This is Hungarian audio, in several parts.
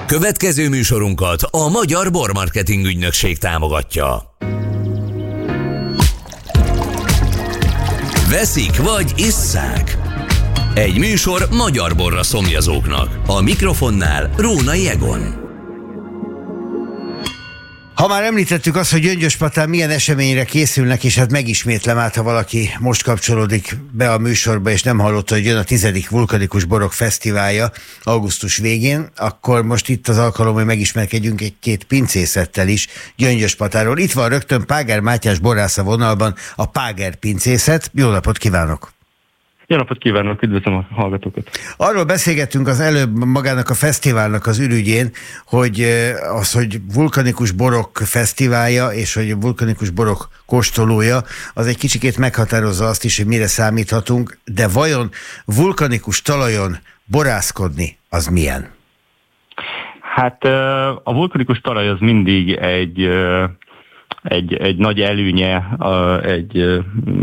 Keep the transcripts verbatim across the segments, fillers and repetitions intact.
Következő műsorunkat a Magyar Bormarketing Ügynökség támogatja. Veszik vagy isszák? Egy műsor magyar borra szomjazóknak. A mikrofonnál Rónai Egon. Ha már említettük azt, hogy Gyöngyöspatán milyen eseményre készülnek, és hát megismétlem át, ha valaki most kapcsolódik be a műsorba, és nem hallotta, hogy jön a tizedik Vulkanikus Borok Fesztiválja augusztus végén, akkor most itt az alkalom, hogy megismerkedjünk egy-két pincészettel is Gyöngyöspatáról. Itt van rögtön Páger Mátyás borász a vonalban, a Páger pincészet. Jó napot kívánok! Jó napot kívánok, üdvözlöm a hallgatókat! Arról beszélgettünk az előbb magának a fesztiválnak az ürügyén, hogy az, hogy Vulkanikus Borok Fesztiválja és hogy a Vulkanikus Borok kóstolója, az egy kicsikét meghatározza azt is, hogy mire számíthatunk, de vajon vulkanikus talajon borászkodni az milyen? Hát a vulkanikus talaj az mindig egy, egy, egy nagy előnye egy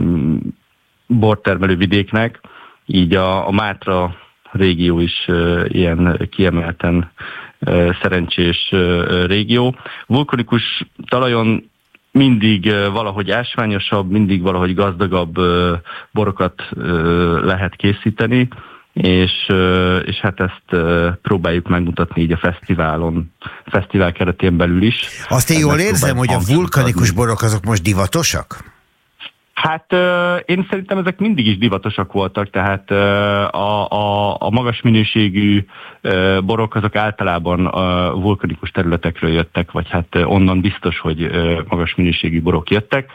bortermelő vidéknek, így a, a Mátra régió is uh, ilyen kiemelten uh, szerencsés uh, régió. Vulkanikus talajon mindig uh, valahogy ásványosabb, mindig valahogy gazdagabb uh, borokat uh, lehet készíteni, és, uh, és hát ezt uh, próbáljuk megmutatni így a fesztiválon, fesztivál keretén belül is. Azt én jól érzem, hogy a vulkanikus borok azok most divatosak? Hát én szerintem ezek mindig is divatosak voltak, tehát a, a, a magas minőségű borok azok általában a vulkanikus területekről jöttek, vagy hát onnan biztos, hogy magas minőségű borok jöttek.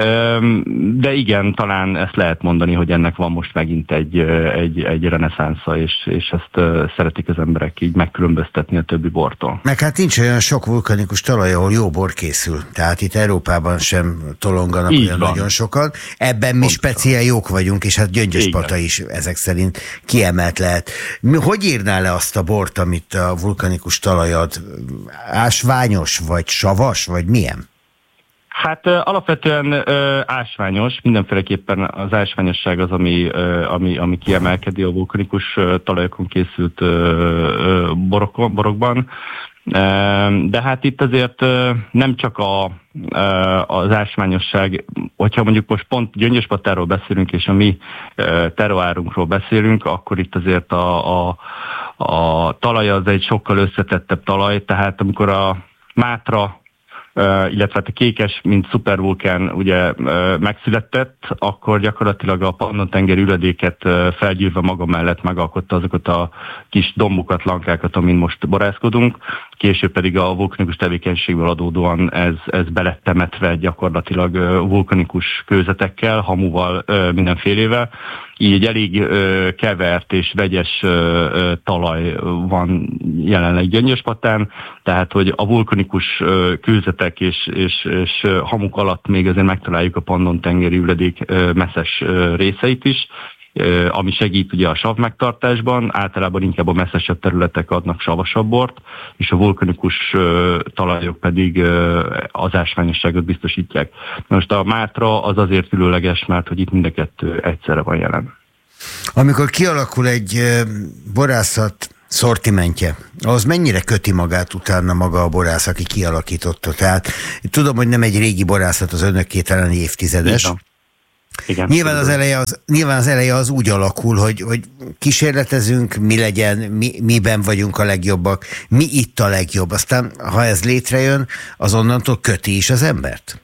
De igen, talán ezt lehet mondani, hogy ennek van most megint egy, egy, egy reneszánsza, és, és ezt szeretik az emberek így megkülönböztetni a többi bortól. Meg hát nincs olyan sok vulkanikus talaj, ahol jó bor készül. Tehát itt Európában sem tolonganak így olyan van. Nagyon sokan. Ebben mi speciál jók vagyunk, és hát Gyöngyöspata is ezek szerint kiemelt lehet. Hogy írnál le azt a bort, amit a vulkanikus talajad? Ásványos, vagy savas, vagy milyen? Hát alapvetően ö, ásványos, mindenféleképpen az ásványosság az, ami, ö, ami, ami kiemelkedi a vulkanikus ö, talajokon készült ö, ö, borok, borokban. De hát itt azért nem csak a, az ásványosság, hogyha mondjuk most pont Gyöngyöspatáról beszélünk, és a mi terroárunkról beszélünk, akkor itt azért a, a, a talaj az egy sokkal összetettebb talaj, tehát amikor a Mátra, illetve a Kékes, mint szupervulkán ugye megszületett, akkor gyakorlatilag a Pannon-tenger üledéket felgyűrve maga mellett megalkotta azokat a kis dombokat, lankákat, amin most borászkodunk. Később pedig a vulkanikus tevékenységből adódóan ez, ez belett temetve gyakorlatilag vulkanikus kőzetekkel, hamuval, mindenfélével. Így egy elég ö, kevert és vegyes ö, ö, talaj van jelenleg Gyöngyöspatán, tehát hogy a vulkanikus ö, kőzetek és, és, és hamuk alatt még azért megtaláljuk a Pannon-tengeri üledék ö, messzes ö, részeit is, ö, ami segít ugye a sav megtartásban, általában inkább a messzesebb területek adnak savasabb bort, és a vulkanikus ö, talajok pedig ö, az ásványosságot biztosítják. Most a Mátra az azért különleges, mert hogy itt mind a kettő egyszerre van jelen. Amikor kialakul egy borászat szortimentje, az mennyire köti magát utána maga a borász, aki kialakította? Tehát tudom, hogy nem egy régi borászat az önökké, talán évtizedes. Igen. Igen, nyilván, az eleje az, nyilván az eleje az úgy alakul, hogy, hogy kísérletezünk, mi legyen, mi, miben vagyunk a legjobbak, mi itt a legjobb. Aztán, ha ez létrejön, az onnantól köti is az embert?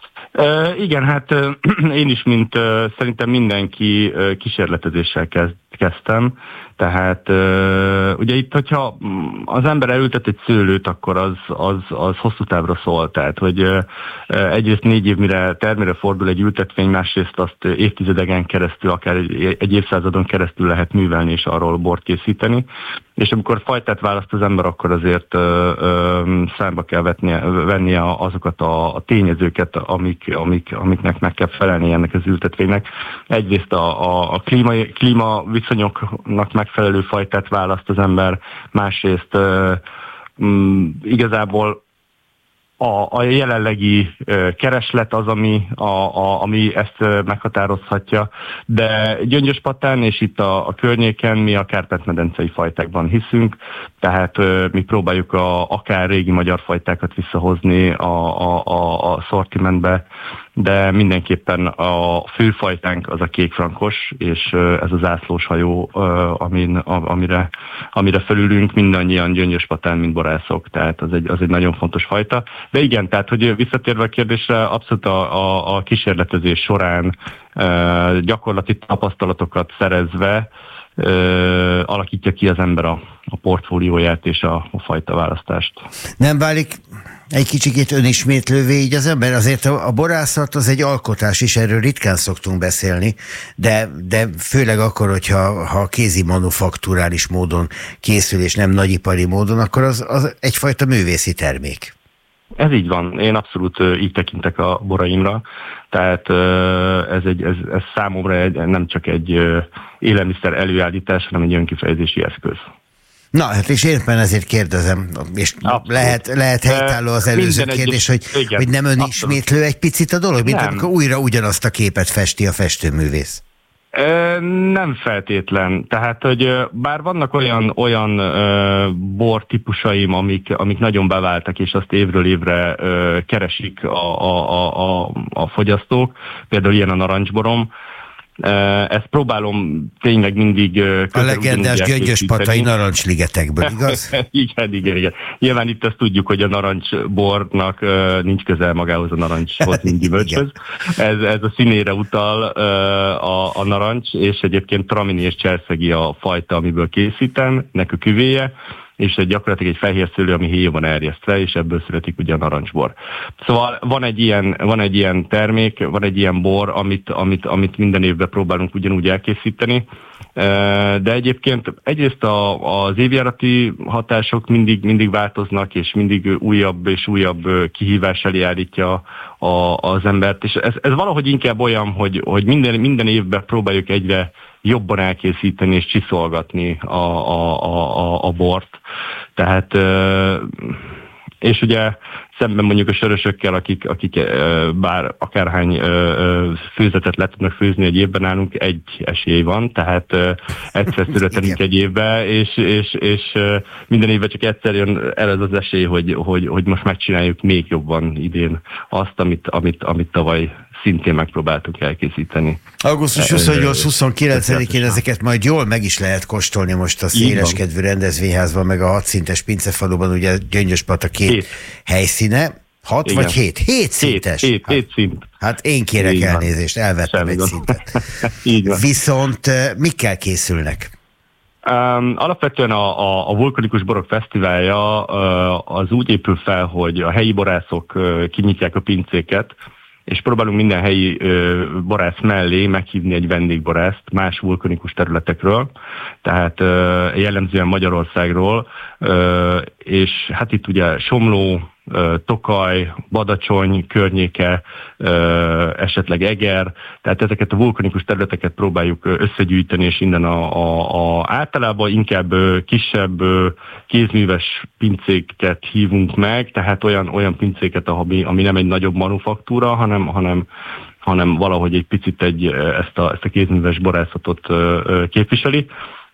Uh, igen, hát uh, én is, mint uh, szerintem mindenki uh, kísérletezéssel kezd, kezdtem. Tehát uh, ugye itt, hogyha az ember elültet egy szőlőt, akkor az, az, az hosszú távra szól. Tehát, hogy uh, egyrészt négy év mire termére fordul egy ültetvény, másrészt azt évtizedeken keresztül, akár egy, egy évszázadon keresztül lehet művelni és arról bort készíteni. És amikor fajtát választ az ember, akkor azért ö, ö, számba kell vetnie, vennie azokat a, a tényezőket, amik, amik, amiknek meg kell felelni ennek az ültetvénynek. Egyrészt a, a, a klíma, klíma viszonyoknak megfelelő fajtát választ az ember, másrészt ö, m, igazából A, a jelenlegi uh, kereslet az, ami, a, a, ami ezt uh, meghatározhatja, de Gyöngyöspatán és itt a, a környéken mi a Kárpát-medencei fajtákban hiszünk, tehát uh, mi próbáljuk a, akár régi magyar fajtákat visszahozni a, a, a, a szortimentbe, de mindenképpen a főfajtánk az a kékfrankos, és uh, ez az ászlós hajó, uh, amin, a, amire, amire felülünk mindannyian Gyöngyöspatán, mint borászok, tehát az egy, az egy nagyon fontos fajta. De igen, tehát hogy visszatérve a kérdésre, abszolút a, a, a kísérletezés során uh, gyakorlati tapasztalatokat szerezve uh, alakítja ki az ember a, a portfólióját és a, a fajta választást. Nem válik egy kicsikét önismétlővé így az ember? Azért a, a borászat az egy alkotás is, erről ritkán szoktunk beszélni, de, de főleg akkor, hogyha ha kézi manufakturális módon készül, és nem nagyipari módon, akkor az, az egyfajta művészi termék. Ez így van. Én abszolút uh, így tekintek a boraimra. Tehát uh, ez, egy, ez, ez számomra egy, nem csak egy uh, élelmiszer előállítás, hanem egy önkifejezési eszköz. Na, hát és éppen ezért kérdezem, és abszolút. lehet, lehet helytálló az előző Minden kérdés, egy, hogy, igen, hogy nem önismétlő abszolút. Egy picit a dolog, mint nem. Amikor újra ugyanazt a képet festi a festőművész. Nem feltétlen. Tehát, hogy bár vannak olyan, olyan uh, bor típusaim, amik, amik nagyon beváltak, és azt évről évre uh, keresik a, a, a, a fogyasztók, például ilyen a narancsborom. Uh, ezt próbálom tényleg mindig... Uh, a legendás Gyöngyöspatai narancsligetekből, igaz? igen, igen, igen. Nyilván itt azt tudjuk, hogy a narancsbornak uh, nincs közel magához a narancshoz, mint gyümölcshöz. Ez, ez a színére utal uh, a, a narancs, és egyébként tramini és cserszegi a fajta, amiből készítem, nek a küvéje, és egy gyakorlatilag egy fehér szőlő, ami héjon van erjesztve, és ebből születik ugye a narancsbor. Szóval van egy ilyen, van egy ilyen termék, van egy ilyen bor, amit, amit, amit minden évben próbálunk ugyanúgy elkészíteni, de egyébként egyrészt a, az évjárati hatások mindig, mindig változnak, és mindig újabb és újabb kihívás elé állítja a, az embert, és ez, ez valahogy inkább olyan, hogy, hogy minden, minden évben próbáljuk egyre jobban elkészíteni és csiszolgatni a, a, a, a bort. Tehát, és ugye szemben mondjuk a sörösökkel, akik, akik bár akárhány főzetet le tudnak főzni egy évben, nálunk egy esély van, tehát egyszer születünk egy évben, és, és, és minden évben csak egyszer jön el ez az esély, hogy, hogy, hogy most megcsináljuk még jobban idén azt, amit, amit, amit tavaly szintén megpróbáltuk elkészíteni. augusztus huszonnyolc-huszonkilencedikén ezeket majd jól meg is lehet kóstolni most a széleskedvű rendezvényházban, meg a hatszintes Pincefaluban, ugye Gyöngyöspata két hét. helyszíne. Hat Igen. vagy hét? Hét szintes? Hét, hét, hét szint. Hát én kérek Így elnézést, van. elvettem Semmi egy gond. szintet. Így van. Viszont mikkel készülnek? Um, alapvetően a, a, a Vulkanikus Borok Fesztiválja uh, az úgy épül fel, hogy a helyi borászok uh, kinyitják a pincéket, és próbálunk minden helyi ö, borász mellé meghívni egy vendégborászt más vulkanikus területekről, tehát ö, jellemzően Magyarországról, ö, és hát itt ugye Somló, ö, Tokaj, Badacsony környéke, ö, esetleg Eger, tehát ezeket a vulkanikus területeket próbáljuk összegyűjteni, és innen a, a, a általában inkább ö, kisebb ö, kézműves pincéket hívunk meg, tehát olyan, olyan pincéket, ami, ami nem egy nagyobb manufaktúra, hanem, hanem, hanem valahogy egy picit egy, ezt, a, ezt a kézműves borászatot ö, képviseli.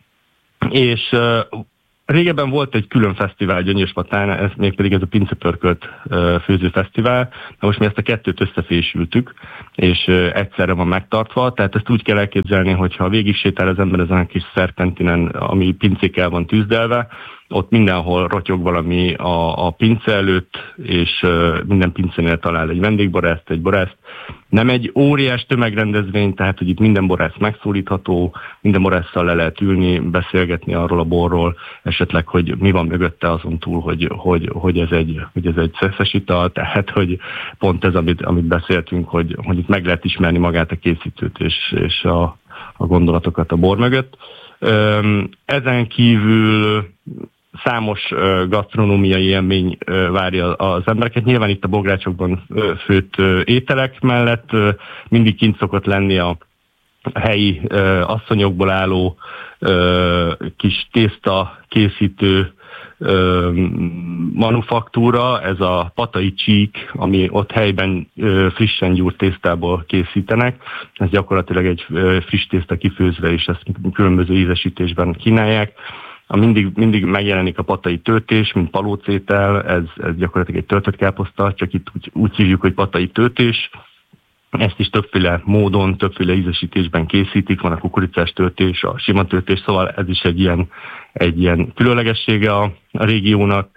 És ö, régebben volt egy külön fesztivál Gyöngyöspatán, ez mégpedig ez a Pincepörkölt főzőfesztivál, de most mi ezt a kettőt összefésültük, és egyszerre van megtartva, tehát ezt úgy kell elképzelni, hogyha végig sétál az ember ezen a kis szerpentinen, ami pincékkel van tűzdelve, ott mindenhol rotyog valami a, a pince előtt, és uh, minden pincénél talál egy vendégborászt, egy borászt. Nem egy óriás tömegrendezvény, tehát hogy itt minden borász megszólítható, minden borásszal le lehet ülni, beszélgetni arról a borról, esetleg, hogy mi van mögötte azon túl, hogy, hogy, hogy ez egy, hogy ez egy szeszes ital, tehát hogy pont ez, amit, amit beszéltünk, hogy, hogy itt meg lehet ismerni magát a készítőt és, és a, a gondolatokat a bor mögött. Um, ezen kívül számos uh, gasztronómiai élmény uh, várja az embereket. Nyilván itt a bográcsokban uh, főtt uh, ételek mellett uh, mindig kint szokott lenni a helyi uh, asszonyokból álló uh, kis tészta készítő ö, manufaktúra, ez a patai csík, ami ott helyben ö, frissen gyúrt tésztából készítenek. Ez gyakorlatilag egy ö, friss tészta kifőzve, és ezt különböző ízesítésben kínálják. A mindig, mindig megjelenik a patai töltés, mint palócétel, ez, ez gyakorlatilag egy töltött káposzta, csak itt úgy, úgy hívjuk, hogy patai töltés. Ezt is többféle módon, többféle ízesítésben készítik, van a kukoricás töltés, a sima töltés, szóval ez is egy ilyen, egy ilyen különlegessége a, a régiónak.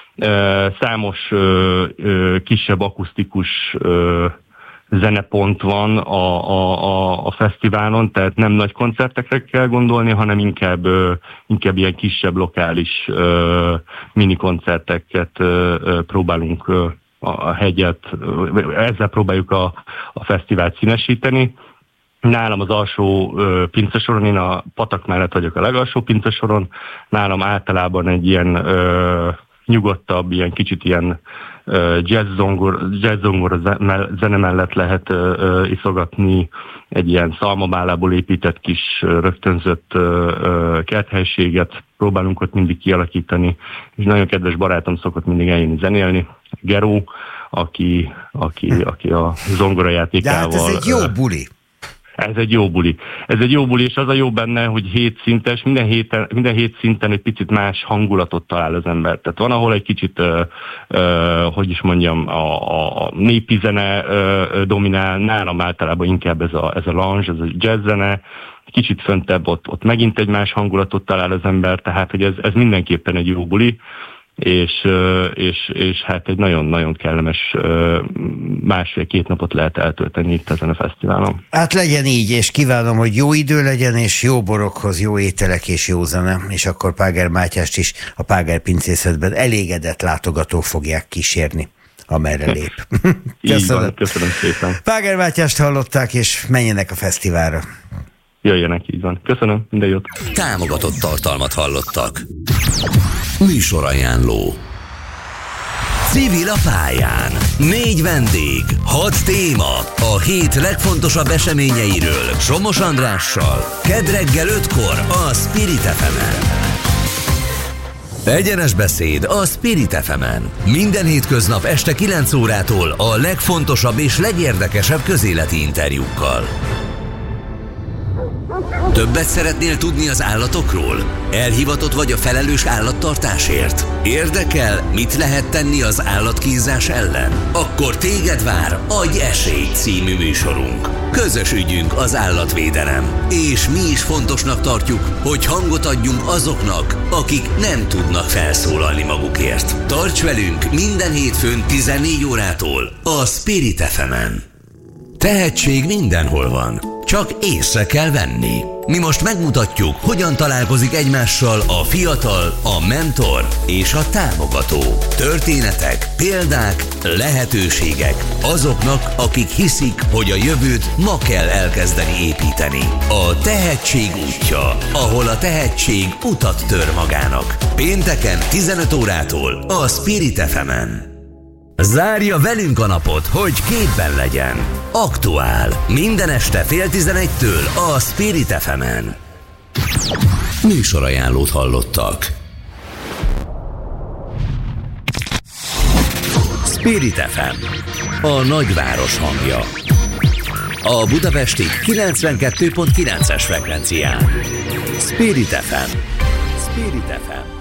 Számos ö, ö, kisebb akusztikus ö, zenepont van a, a, a, a fesztiválon, tehát nem nagy koncertekre kell gondolni, hanem inkább, ö, inkább ilyen kisebb, lokális ö, mini koncerteket ö, ö, próbálunk ö, a hegyet, ezzel próbáljuk a, a fesztivált színesíteni. Nálam az alsó ö, pincesoron, én a patak mellett vagyok a legalsó pincesoron, nálam általában egy ilyen ö, nyugodtabb, ilyen kicsit ilyen ö, jazz-zongor, jazz-zongor zene mellett lehet ö, ö, iszogatni, egy ilyen szalmabálából épített kis rögtönzött ö, ö, kerthelységet próbálunk ott mindig kialakítani, és nagyon kedves barátom szokott mindig eljönni zenélni, Geró, aki, aki, aki a zongorajátékával... De hát ez egy jó buli. Ez egy jó buli. Ez egy jó buli, és az a jó benne, hogy hétszintes, minden, héten, minden hét szinten egy picit más hangulatot talál az ember. Tehát van, ahol egy kicsit, ö, ö, hogy is mondjam, a, a népi zene ö, dominál, nálam általában inkább ez a, ez a lounge, ez a jazz zene, kicsit föntebb, ott, ott megint egy más hangulatot talál az ember, tehát hogy ez, ez mindenképpen egy jó buli. És, és, és hát egy nagyon-nagyon kellemes másfél-két napot lehet eltölteni itt ezen a fesztiválon. Hát legyen így, és kívánom, hogy jó idő legyen, és jó borokhoz, jó ételek és jó zene, és akkor Páger Mátyást is a Páger pincészetben elégedett látogatók fogják kísérni, amerre lép. Köszönöm. Van, köszönöm szépen. Páger Mátyást hallották, és menjenek a fesztiválra. Jöjjenek, így van. Köszönöm, minden jót. Támogatott tartalmat hallottak. Műsorajánló. Civil a pályán. Négy vendég, hat téma. A hét legfontosabb eseményeiről Somos Andrással. Kedd reggel ötkor a Spirit ef emen. Egyenes beszéd a Spirit ef emen. Minden hétköznap este kilenc órától a legfontosabb és legérdekesebb közéleti interjúkkal. Többet szeretnél tudni az állatokról? Elhivatott vagy a felelős állattartásért? Érdekel, mit lehet tenni az állatkínzás ellen? Akkor téged vár Adj esélyt című műsorunk. Közös ügyünk az állatvédelem. És mi is fontosnak tartjuk, hogy hangot adjunk azoknak, akik nem tudnak felszólalni magukért. Tarts velünk minden hétfőn tizennégy órától a Spirit ef emen. Tehetség mindenhol van, csak észre kell venni. Mi most megmutatjuk, hogyan találkozik egymással a fiatal, a mentor és a támogató. Történetek, példák, lehetőségek azoknak, akik hiszik, hogy a jövőt ma kell elkezdeni építeni. A tehetség útja, ahol a tehetség utat tör magának. Pénteken tizenöt órától a Spirit ef emen. Zárja velünk a napot, hogy képben legyen. Aktuál. Minden este fél tizenegytől a Spirit ef emen. Műsorajánlót hallottak. Spirit ef em. A nagyváros hangja. A budapesti kilencvenkettő pont kilences frekvencián. Spirit ef em. Spirit ef em.